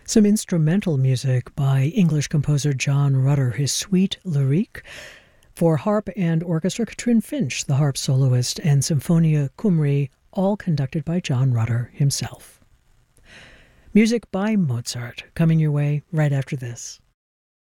Some instrumental music by English composer John Rutter, his Suite Lyrique, for harp and orchestra, Katrin Finch, the harp soloist, and Symphonia Cymru, all conducted by John Rutter himself. Music by Mozart, coming your way right after this.